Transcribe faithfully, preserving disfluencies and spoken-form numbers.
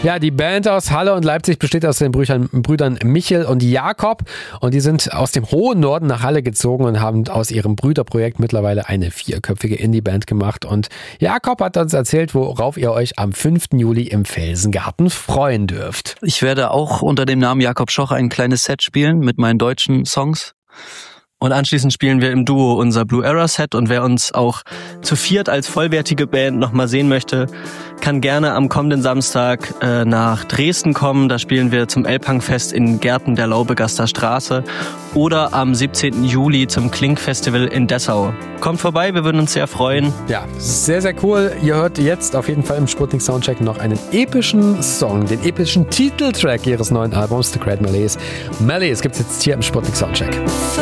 Ja, die Band aus Halle und Leipzig besteht aus den Brüdern, Brüdern Michel und Jakob und die sind aus dem hohen Norden nach Halle gezogen und haben aus ihrem Brüderprojekt mittlerweile eine vierköpfige Indie-Band gemacht. Und Jakob hat uns erzählt, worauf ihr euch am fünften Juli im Felsengarten freuen dürft. Ich werde auch unter dem Namen Jakob Schoch ein kleines Set spielen mit meinen deutschen Songs. Und anschließend spielen wir im Duo unser Blue Era Set und wer uns auch zu viert als vollwertige Band nochmal sehen möchte, kann gerne am kommenden Samstag äh, nach Dresden kommen. Da spielen wir zum Elbhangfest in Gärten der Laubegaster Straße oder am siebzehnten Juli zum Klink-Festival in Dessau. Kommt vorbei, wir würden uns sehr freuen. Ja, sehr, sehr cool. Ihr hört jetzt auf jeden Fall im Sputnik Soundcheck noch einen epischen Song, den epischen Titeltrack ihres neuen Albums, The Great Malaise. Malaise gibt's jetzt hier im Sputnik Soundcheck.